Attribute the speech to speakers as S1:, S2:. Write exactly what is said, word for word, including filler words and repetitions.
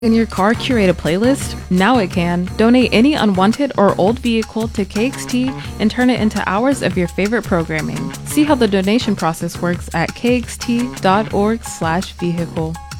S1: Can your car curate a playlist? Now it can. Donate any unwanted or old vehicle to K X T and turn it into hours of your favorite programming. See how the donation process works at k x t dot org slash vehicle.